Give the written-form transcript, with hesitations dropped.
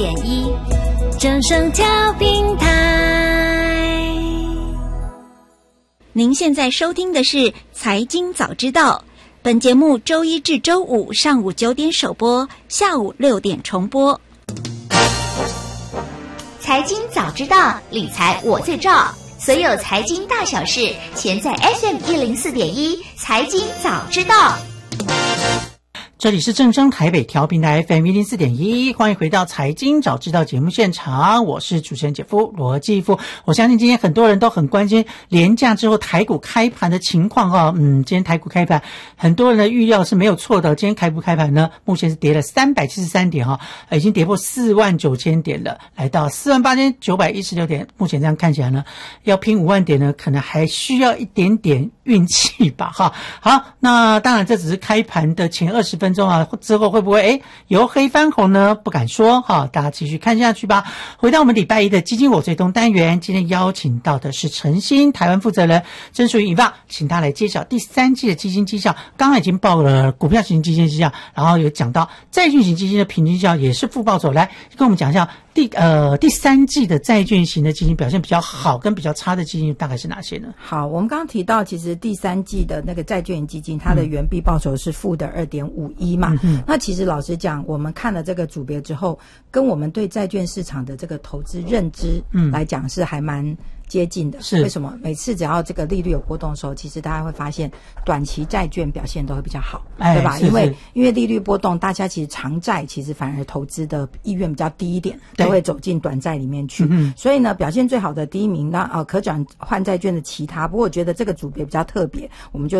104.1正声调频台。 您现在收听的是财经早知道，本节目周一至周五上午9点首播，下午6点重播。 财经早知道，理财我最照，所有财经大小事，全在 FM104.1财经早知道。 这里是正声台北调频台 FM104.1，欢迎回到财经早知道节目现场，我是主持人姐夫罗继夫。我相信今天很多人都很关心连假之后台股开盘的情况哦。今天台股开盘，很多人的预料是没有错的。今天台股开盘呢，目前是跌了373点已经跌破49000点了，来到48916点。目前这样看起来呢，要拼5万点呢，可能还需要一点点运气吧好，那当然这只是开盘的前20分钟之后会不会由黑翻红呢？不敢说大家继续看下去吧。回到我们礼拜一的基金我最动单元，今天邀请到的是晨星台湾负责人曾淑云吧，请他来揭晓第3季的基金绩效。刚刚已经报了股票型基金绩效，然后有讲到债券型基金的平均绩效也是负报酬，来跟我们讲一下第3季的债券型的基金表现比较好跟比较差的基金大概是哪些呢？ 好，我们刚刚提到其实第3季的那个债券型基金它的原币报酬是负的 2.51 嘛，那其实老实讲，我们看了这个组别之后，跟我们对债券市场的这个投资认知来讲是还蛮接近的。是为什么？每次只要这个利率有波动的时候，其实大家会发现短期债券表现都会比较好，对吧？因为利率波动，大家其实长债其实反而投资的意愿比较低一点，都会走进短债里面去。所以呢，表现最好的第一名，那可转换债券的其他，不过我觉得这个组别比较特别，我们就